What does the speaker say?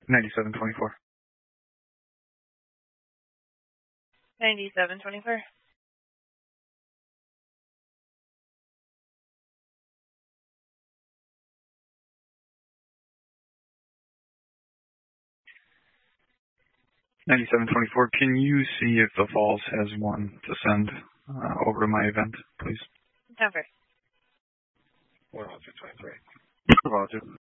9724. 9724. 9724. Can you see if the Falls has one to send over to my event, please? Denver. 10223. Roger.